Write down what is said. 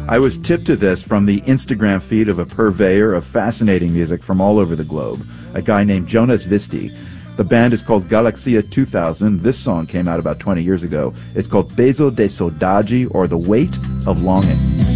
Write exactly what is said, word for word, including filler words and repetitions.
I was tipped to this from the Instagram feed of a purveyor of fascinating music from all over the globe, a guy named Jonas Visti. The band is called Galaxia two thousand. This song came out about twenty years ago. It's called Peso de Saudade, or The Weight of Longing.